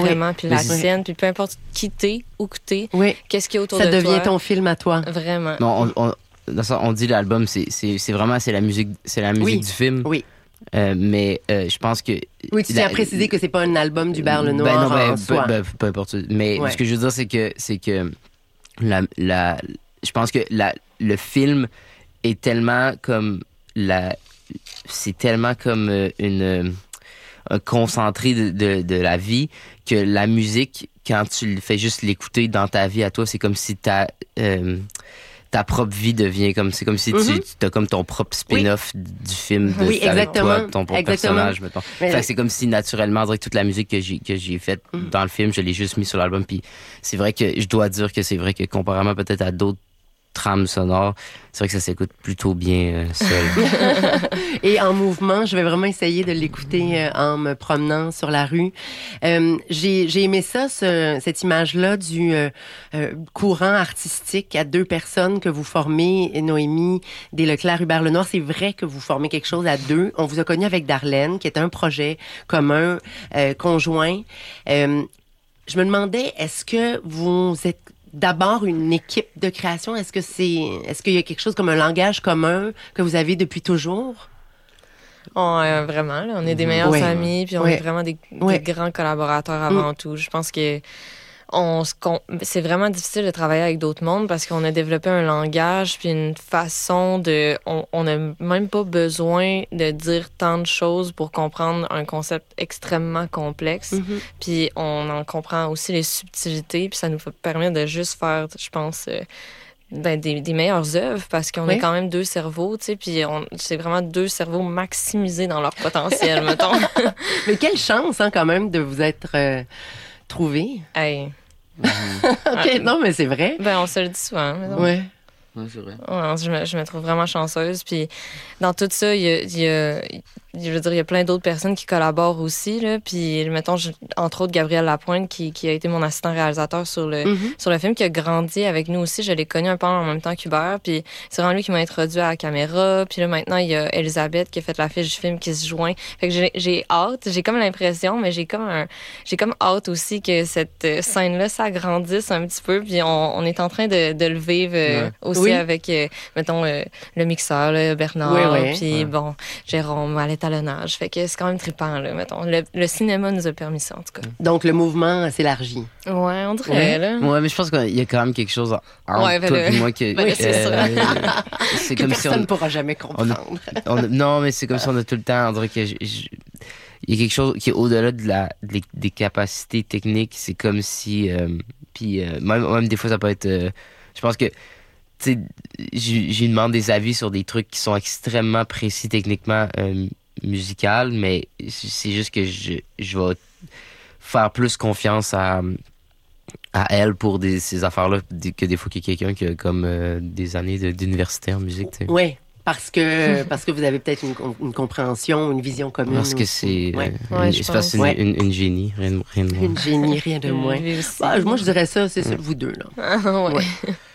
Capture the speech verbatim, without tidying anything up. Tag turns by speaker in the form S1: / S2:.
S1: Vraiment,
S2: oui.
S1: puis la
S2: Mais c'est-
S1: sienne, puis peu importe qui t'es, où que t'es,
S2: Oui.
S1: qu'est-ce qu'il y a autour
S2: Ça
S1: de toi.
S2: devient ton film à toi.
S1: Vraiment.
S3: Non, on, on, dans ça, on dit l'album, c'est, c'est, c'est vraiment c'est la musique, c'est la musique
S2: Oui.
S3: du film.
S2: Oui.
S3: Euh, mais euh, je pense que.
S2: Oui, tu tiens à préciser que c'est pas un album d'Hubert Lenoir
S3: Ben non, ben,
S2: en soi.
S3: peu, ben, peu importe. Mais
S2: Ouais.
S3: ce que je veux dire, c'est que, c'est que la, la, je pense que la, le film est tellement comme la, c'est tellement comme euh, une un concentré de, de, de la vie que la musique, quand tu le fais juste l'écouter dans ta vie à toi, c'est comme si ta euh, ta propre vie devient comme c'est comme si
S2: Mm-hmm.
S3: tu as comme ton propre spin-off oui. du film de,
S2: oui,
S3: avec
S2: exactement.
S3: toi, ton propre
S2: Exactement.
S3: personnage, mettons.
S2: Mais...
S3: Fait que c'est comme si naturellement, on dirait que toute la musique que j'ai que j'ai faite
S2: mm.
S3: dans le film, je l'ai juste mis sur l'album. Puis c'est vrai que je dois dire que c'est vrai que comparément peut-être à d'autres trames sonores, c'est vrai que ça s'écoute plutôt bien euh, seul.
S2: Et en mouvement, je vais vraiment essayer de l'écouter euh, en me promenant sur la rue. Euh, j'ai, j'ai aimé ça, ce, cette image-là du euh, euh, courant artistique à deux personnes que vous formez, Noémie Desleclerc, Hubert Lenoir. C'est vrai que vous formez quelque chose à deux. On vous a connu avec Darlene, qui est un projet commun, euh, conjoint. Euh, je me demandais, est-ce que vous êtes d'abord une équipe de création? Est-ce que c'est, est-ce qu'il y a quelque chose comme un langage commun que vous avez depuis toujours?
S1: On, euh, vraiment, là, on est des meilleurs
S2: ouais.
S1: amis, puis on
S2: ouais.
S1: est vraiment des, des
S2: ouais.
S1: grands collaborateurs avant mm. tout. Je pense que on, c'est vraiment difficile de travailler avec d'autres mondes parce qu'on a développé un langage puis une façon de... On n'a même pas besoin de dire tant de choses pour comprendre un concept extrêmement complexe. Mm-hmm. Puis on en comprend aussi les subtilités, puis ça nous permet de juste faire, je pense... Euh, Ben, des, des meilleures œuvres parce qu'on oui. est quand même deux cerveaux, tu sais, puis on, c'est vraiment deux cerveaux maximisés dans leur potentiel, mettons.
S2: Mais quelle chance, hein, quand même, de vous être euh, trouvés.
S1: Hey.
S2: OK, ah, non, mais c'est vrai.
S1: Ben, on se le dit souvent.
S2: Ouais.
S3: Oui, c'est vrai.
S1: Ouais, je, me, je me trouve vraiment chanceuse. Puis dans tout ça, il y a, il y a, je veux dire, il y a plein d'autres personnes qui collaborent aussi. Là. Puis, mettons, je, entre autres, Gabriel Lapointe, qui, qui a été mon assistant réalisateur sur le, mm-hmm. sur le film, qui a grandi avec nous aussi. Je l'ai connu un peu en même temps qu'Hubert. Puis c'est vraiment lui qui m'a introduit à la caméra. Puis là, maintenant, il y a Elisabeth qui a fait l'affiche du film qui se joint. Fait que j'ai, j'ai hâte. J'ai comme l'impression, mais j'ai comme un, j'ai comme hâte aussi que cette scène-là s'agrandisse un petit peu. Puis on, on est en train de, de le vivre euh, ouais. aussi. Oui. Avec, euh, mettons, euh, le mixeur, là, Bernard,
S2: oui, oui.
S1: puis
S2: ouais.
S1: bon, Jérôme à l'étalonnage. Fait que c'est quand même trippant, là, mettons. Le, le cinéma nous a permis ça, en tout cas.
S2: Donc, le mouvement s'élargit.
S1: Ouais, on dirait,
S3: ouais.
S1: là.
S3: Ouais, mais je pense qu'il y a quand même quelque chose entre
S1: ouais, ben
S3: toi
S1: le...
S3: et moi que...
S1: Ben euh, c'est
S2: euh,
S1: ça.
S2: C'est que comme personne ne on... pourra jamais comprendre.
S3: On a, on a, non, mais c'est comme si on a tout le temps, on dirait que... Je, je... Il y a quelque chose qui est au-delà de la, des, des capacités techniques. C'est comme si... Euh, puis euh, même, même des fois, ça peut être... Euh, je pense que tu sais, j'ai demandé des avis sur des trucs qui sont extrêmement précis techniquement euh, musical, mais c'est juste que je, je vais faire plus confiance à, à elle pour des, ces affaires-là que des fois qu'il y a quelqu'un qui a comme euh, des années de, d'université en musique.
S2: Oui, parce que, parce que vous avez peut-être une, une compréhension, une vision commune.
S3: Parce que c'est,
S2: ouais.
S3: euh,
S1: ouais,
S3: je pense une,
S2: ouais.
S3: une, une génie, rien, rien de moins.
S2: Une génie, rien de moins. Bah, moi, je dirais ça, c'est ça, vous deux. Là.
S1: Ah, ouais.
S2: ouais.